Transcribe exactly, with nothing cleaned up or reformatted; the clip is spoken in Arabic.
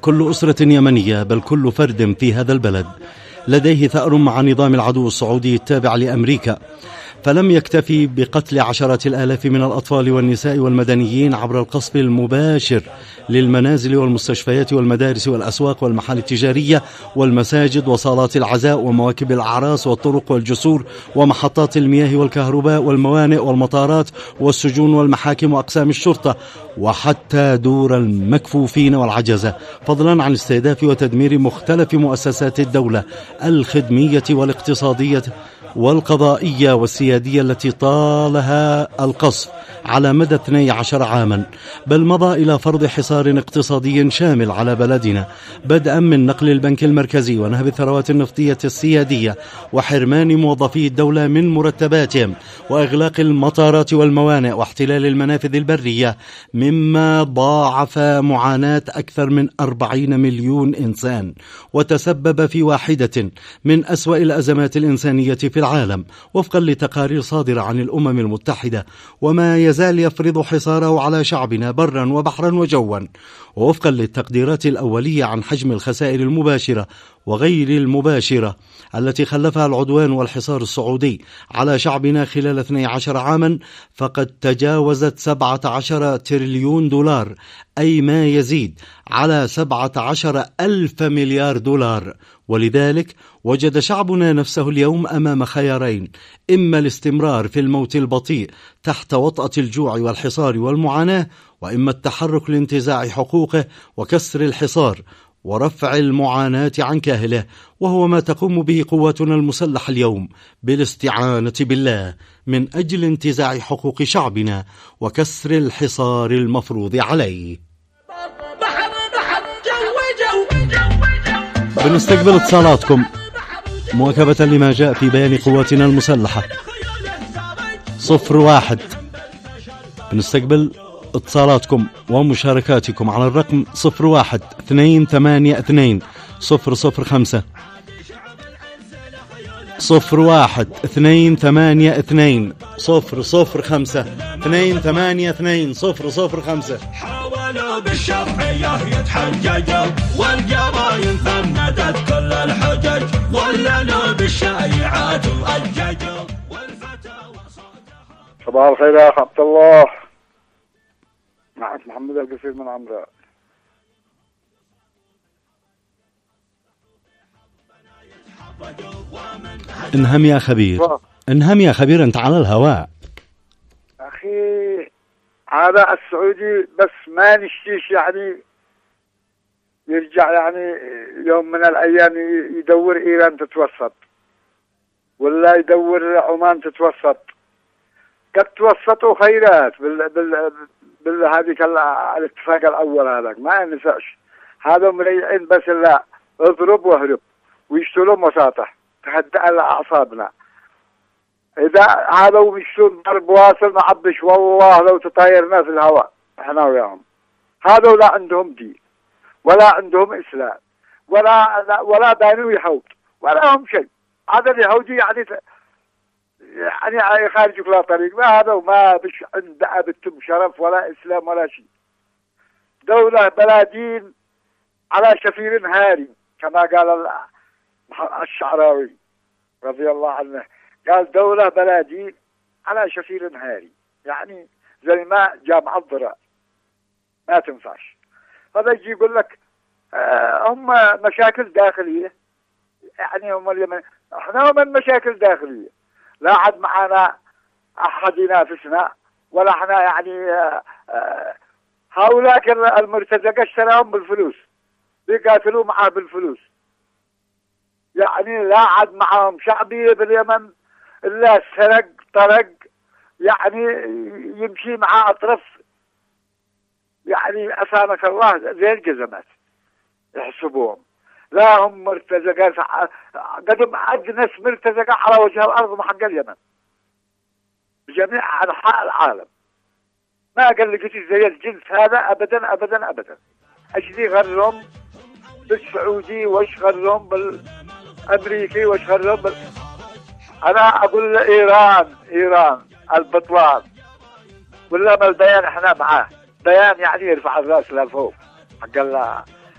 كل أسرة يمنية بل كل فرد في هذا البلد لديه ثأر مع نظام العدو السعودي التابع لأمريكا، فلم يكتفي بقتل عشرات الآلاف من الأطفال والنساء والمدنيين عبر القصف المباشر للمنازل والمستشفيات والمدارس والأسواق والمحال التجارية والمساجد وصالات العزاء ومواكب الأعراس والطرق والجسور ومحطات المياه والكهرباء والموانئ والمطارات والسجون والمحاكم وأقسام الشرطة وحتى دور المكفوفين والعجزة، فضلا عن استهداف وتدمير مختلف مؤسسات الدولة الخدمية والاقتصادية والقضائية والسيادية التي طالها القصف على مدى اثني عشر عاما، بل مضى إلى فرض حصار اقتصادي شامل على بلدنا، بدءا من نقل البنك المركزي ونهب الثروات النفطية السيادية وحرمان موظفي الدولة من مرتباتهم وإغلاق المطارات والموانئ واحتلال المنافذ البرية، مما ضاعف معاناة أكثر من أربعين مليون إنسان وتسبب في واحدة من أسوأ الأزمات الإنسانية في العالم وفقا لتقارير صادرة عن الأمم المتحدة، وما يزال يفرض حصاره على شعبنا برا وبحرا وجوا، ووفقا للتقديرات الأولية عن حجم الخسائر المباشرة وغير المباشرة التي خلفها العدوان والحصار السعودي على شعبنا خلال اثني عشر عاما، فقد تجاوزت سبعة عشر تريليون دولار، أي ما يزيد على سبعة عشر ألف مليار دولار. ولذلك وجد شعبنا نفسه اليوم أمام خيارين: إما الاستمرار في الموت البطيء تحت وطأة الجوع والحصار والمعاناة، وإما التحرك لانتزاع حقوقه وكسر الحصار ورفع المعاناة عن كاهله، وهو ما تقوم به قواتنا المسلحة اليوم بالاستعانة بالله من أجل انتزاع حقوق شعبنا وكسر الحصار المفروض عليه. بنستقبل اتصالاتكم مواكبة لما جاء في بيان قواتنا المسلحة. صفر واحد بنستقبل اتصالاتكم ومشاركاتكم على الرقم صفر واحد اثنين ثمانية اثنين صفر صفر خمسة صفر واحد اثنين ثمانية اثنين صفر صفر خمسة اثنين ثمانية اثنين صفر صفر خمسة. حاولوا بالشرعية يتحججوا والقراين فندت كل الحجج، ضللوا بالشائعات وأججوا والفتاوى صوتها. صباح الخير يا أخ عبد الله، معك محمد القصير من عمراء. انهم يا خبير، انهم يا خبير، انت على الهواء. اخي هذا السعودي بس ما نشتيش يعني يرجع يعني يوم من الايام يدور ايران تتوسط ولا يدور عمان تتوسط. قد توسطوا خيرات بال بال بالهذيك الاتفاق الاول، هذاك ما ننساش. هذا مريعين بس لا اضرب واهرب ويشتغلوا مساطح تهدأ على اعصابنا. اذا هذا ويشتغلوا ضرب واصل ما عبش والله لو تطايرنا في الهواء احنا وياهم. هذا لا عندهم دين ولا عندهم اسلام ولا ولا دانو يحوط ولا هم شيء. هذا اليهودي يعني يعني خارجك لا طريق، ما هذا وما بش عند أبتم شرف ولا إسلام ولا شيء. دولة بلا دين على شفير هاري كما قال الشعراوي رضي الله عنه، قال دولة بلا دين على شفير هاري، يعني زي ما جامع الضراء ما تنفعش. هذا يجي يقول لك آه هم مشاكل داخلية، يعني هم اليمن احنا من مشاكل داخلية، لا عاد معنا أحد ينافسنا ولا احنا يعني آه آه هؤلاء المرتزقة اشتراهم بالفلوس بيقاتلوا معاه بالفلوس، يعني لا عاد معهم شعبية باليمن إلا سرق طرق، يعني يمشي مع أطراف يعني أسامك الله زي الجزمات يحسبوهم. لا هم مرتزقات قدم أجنس مرتزقة على وجه الأرض محق اليمن بجميع أنحاء العالم، ما قال لك زي الجنس هذا أبدا أبدا أبدا. أجدي غرهم بالسعودي وإيش غرهم بالأمريكي وإيش غرهم بال... أنا أقول إيران إيران البطلان ولا ما البيان إحنا معاه بيان يعني يرفع الرأس لفوق حق الله.